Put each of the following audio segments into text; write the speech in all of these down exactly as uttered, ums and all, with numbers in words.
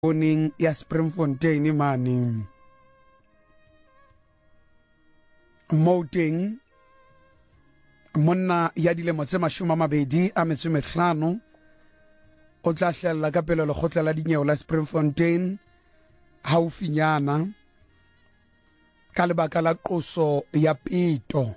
Oning ya Springfontein mane Moting monna ya dilemo tse mashome a mabedi a metso e mehlano o tla hlella ka pele lekgotla la dinyewe la Springfontein haufinyana ka lebaka la qoso ya peto,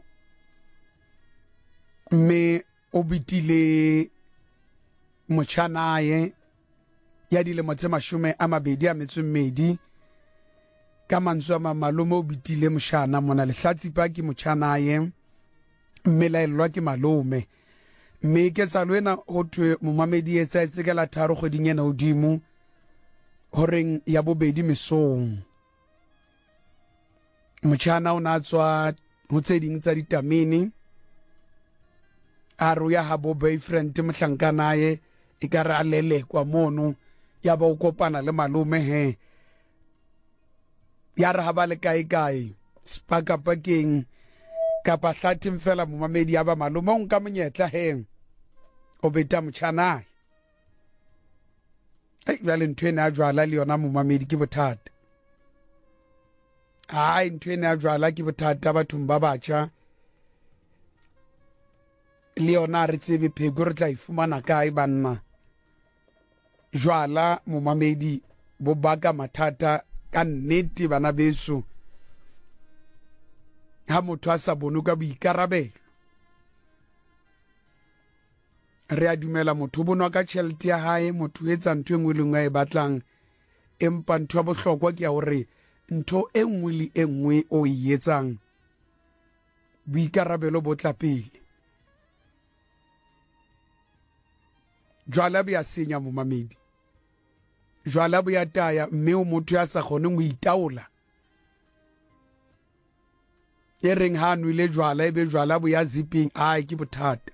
mme o bitile motjhanaye ya dilemo tse mashome a mabedi a metso e mmedi ka mantswe a malome o bitile moshana mona lehlatsipa ke motjhanaye mme laelwa ke malome. Mme ke tsalo ena ho thwe momamedi etsa etse ka la tharo kgweding ena hodimo horeng ya bobedi mesong. Motjhana o na tswa ho tse ding tsa ditamene a roya ha bo boyfriend mohlankanaye e ka re a lelekwa mono ya ba o kopana le malome he ya re ha ba le kae kae spaka pakeng kapa hlatheng fela momamedi ya ba malome o nka monyetla he o beta motjhanaye. Ai jwale ntho ena ya jwala le yona momamedi ke bothata. Ai ntho ena ya jwala ke bothata bathong ba batjha le yona re tsebe pheko re tla ifumana kae banna. Jwala momamedi bo baka mathata ka nnete bana beso ha motho a sa bone ka boikarabelo. Re a dumela motho o bonwa ka tjhelete ya hae, motho o etsa ntho e nngwe le nngwe a e batlang, empa ntho ya bohlokwa ke ya hore ntho e nngwe le e nngwe o e etsang boikarabelo bo tla pele. Jwala bo ya senya momamedi, jwala bo ya taya, mme o motho ya sa kgoneng ho itaola. E reng ha nwele jwala ebe jwala bo ya zipping, ai ke bothata.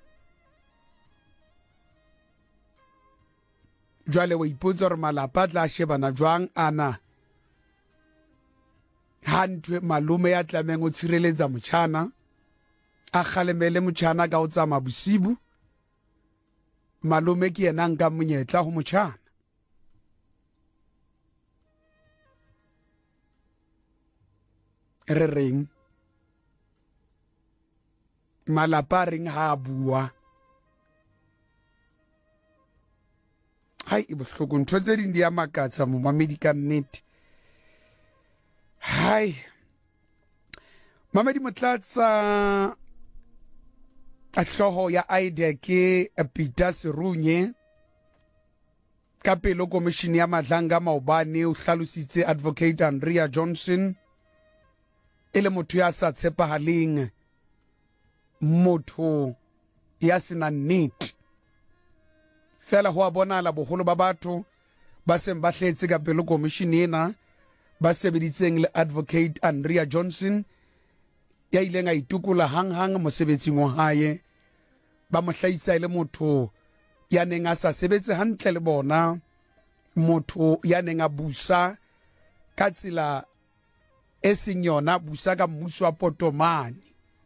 Jwale wa ipotsa hore malapa a tla shebana jwang ana ha ntwe malome ya tlameng o tshireletsa motjhana a kgalemele motjhana ka o tsamaya bosibu, malome ke yena nka monyetla ho motjhana. Re reng malapa reng ha bua hai e bohloko, ntho tse ding di ya makatsa momamedi ka nnete. Hai Mamedi Motlatsa a hloho ya I D E C Peter Serunye ka pelo komishini ya madlanga maobane o hlalositse Advocate Andrea Johnson e le motho ya sa tshepahaleng, motho ya sena nnete. Fela ho a bonahala boholo ba batho ba seng ba hletse ka pelo komishini ena ba sebeditseng le Advocate Andrea Johnson ya ileng a itukula hang-hang mosebetsing wa hae, ba mo hlahisa le motho ya neng a sa sebetse hantle le bona, motho ya neng a busa ka tsela e seng yona, busa ka mmuso wa potomane.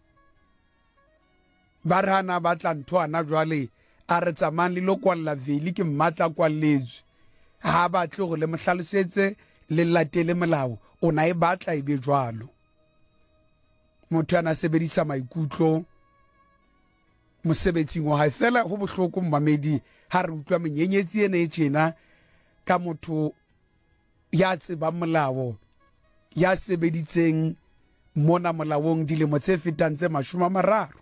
Ba re hana ba tla ntho ana jwale a re tsamayang le lo kwalla veli ke mmatla kwalletswe, ha batle go le mohlalosetse le latele molao, o na e batla e be jwalo. Motho ana sebedisa maikutlo mosebetsing wa hae. Fela ho bohloko mmamedi ha re utlwa menyenyetsi ena e tjena ka motho ya tseba molao, ya sebeditseng mona molaong dilemo tse fetang tse mashome a mararo.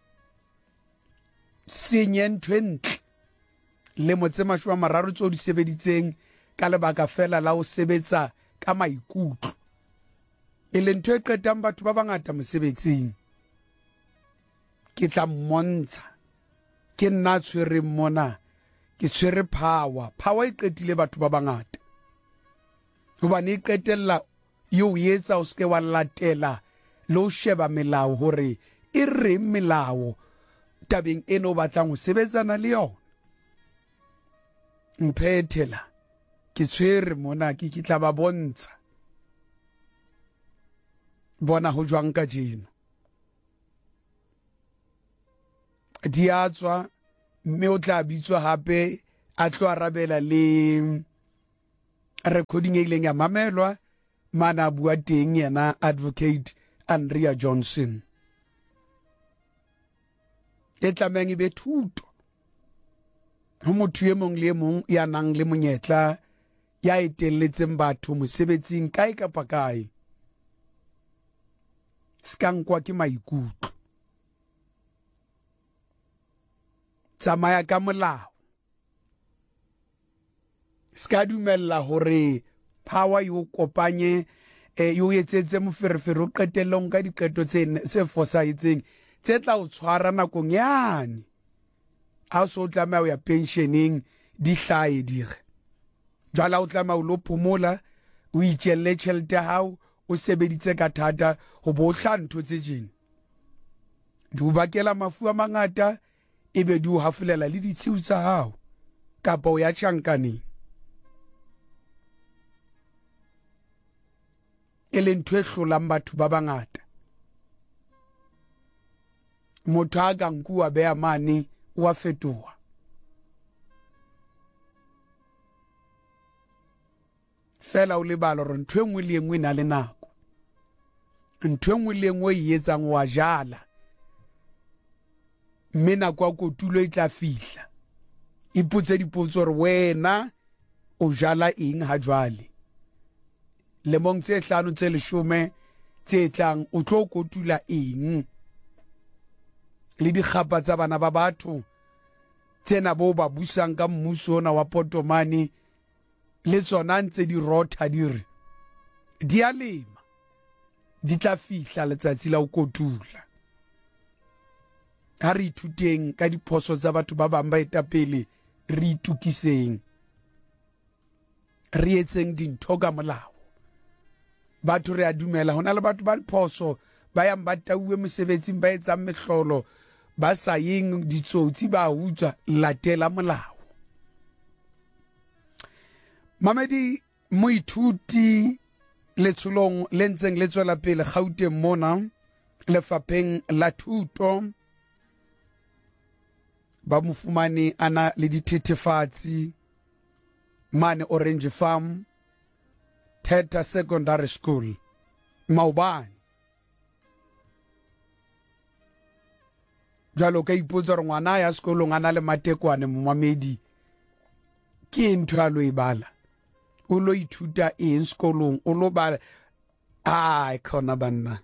Senye ntho e ntle lemo tse mashome a mararo tseo di sebeditseng ka lebaka fela la ho sebetsa ka maikutlo, e le ntho e qetang batho ba bangata mosebetsing. Ke tla mmontsha ke nna tshwereng mona, ke tshwere power. Power e qetile batho ba bangata hobane e qetella yo yetsa o ske wa latela le ho sheba melao hore e reng melao tabeng eno o batlang ho sebetsana le yona. Mphethela ke tshwere mona, ke tla ba bontsha bona ho jwang ka jeno. Di a tswa mme o tla bitswa hape a tlo arabela le recording e ileng ya mamelwa mana bua teng yena Advocate Andrea Johnson e tlameng e be thuto ho motho e mong le mong ya nang le monyetla ya etelletseng batho mosebetsing kae kapa kae skankwa ke maikutlo tsamaya ka molao ska dumella hore power yo kopanye e yo etsetse moferefere o qetellong ka diqeto tse tse fosahetseng tse tla o tshwara nakong yane a so tlamaya o ya pensioning di hlae dire jwala o tlamaya o lo phomola o itjelle tjhelete hao o sebeditse ka thata ho bo hlantho tse jeng di bakela mafu a mangata e be di o hafulela le ditshiu tsa hao kapa o ya tjhankaneng e le ntho e hlolang batho ba bangata motho a ka nkuwa beya mane wa fetoha fela o lebala hore ntho e nngwe le nngwe e na le nako ntho e nngwe le nngwe e etsang wa jala mme nako ya kotulo e tla fihla ipotse dipotso hore wena o jala eng ha jwale lemong tse hlano tse leshome tse tlang o tlo kotula eng le dikgapa tsa bana ba batho tsena bo ba busang ka mmuso ona wa potomane le tsona ntse di rotha dire di a lema di tla fihla letsatsi la ho kotula ha re ithuteng ka diphoso tsa batho ba bang ba etapele re itukiseng re etseng dintho ka molao batho re a dumela hona le batho ba diphoso ba yang ba tauwe mosebetsing ba etsang mehlolo ba sa yeng ditsotsi ba utswa latela molao mamedi moithuti letsholong le ntseng le tswela pele Gauteng mona lefapheng la thuto ba mofumane ana le dithethefatsi mane Orange Farm Theta Secondary School Maobane jalo ka ipotsa re ngwana ya sekolong ana le matekwane momamedi ke ntho a lo ibala o lo ithuta eng sekolong o lo bala ai khona banna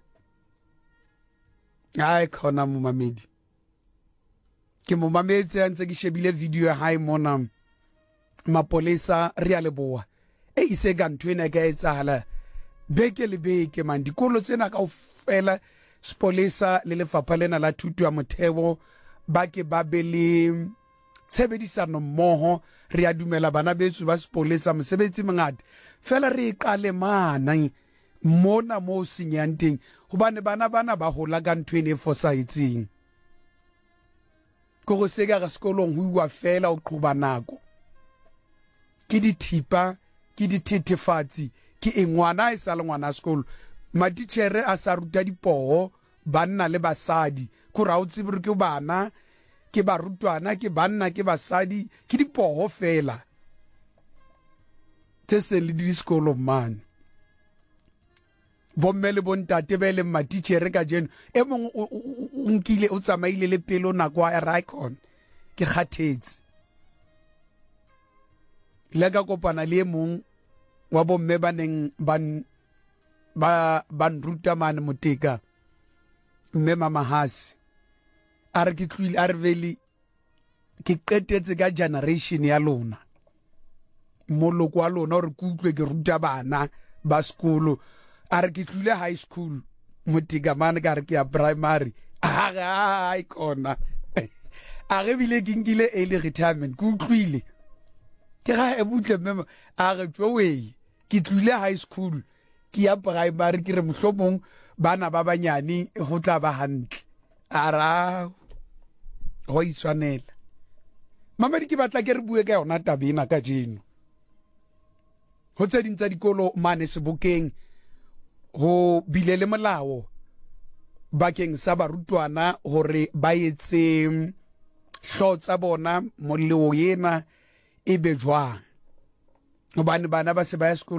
ai khona momamedi ke momamedi ntse ke shebile video ya hae mona mapolesa re a leboa e ise ga ntho ena ka etsahala beke le beke man dikolo tsena ka ofela spolesa le lefapha lena la thuto ya motheo ba ke ba be le tshebedisano mmoho re a dumela bana betso ba spolesa mosebetsi mongata fela re iqale mana mona mo senyang teng hobane bana bana ba hola ka ntho ene fosahetseng go go sega ga sekolong ho iwa fela o qoba nako ke dithipa ke dithethefatsi ke engwana e sa le ngwana sekolo matitjhere a sa ruta dipoho banna le basadi go ra o tsebere ke bana ke barutwana ke banna ke basadi ke dipoho fela tse se le di sekolo man bomme le bontate be le matitjhere ka jeno e mong o nkile o tsamaile le pelo nako a Raikon ke kgathetse le ka kopana le mong wa bomme ba neng ban ba ban ruta mane Moteka mme mama hasi a re ke tlwile a re veli ke qetetse ka generation ya lona moloko wa lona o re kutlwe ke ruta bana ba sekolo a re ke tlwile high school Moteka mane ka re ke ya primary a ga ikona a re bile ke nkile early retirement ke utlwile ke ga e butle mme a re tsowe ke tlwile high school ke ya primary ke re mohlomong bana ba banyane go tla ba hantle ara go itshwanela mamedi ke batla ke re bue ka yona tabena ka jeno ho tse dintsa dikolo mane Sebokeng ho bile le molao bakeng sa barutwana hore ba etse hlotsa bona moleo yena e be jwang hobane bana ba se ba ya sekolo